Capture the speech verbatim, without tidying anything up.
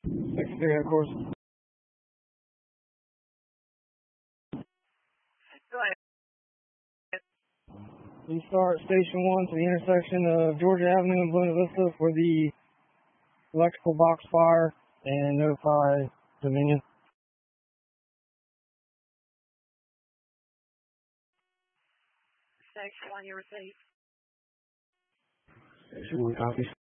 Section three, of course. Go ahead. Please start station one to the intersection of Georgia Avenue and Buena Vista for the electrical box fire and notify Dominion. Station one, you received. Station one, copy.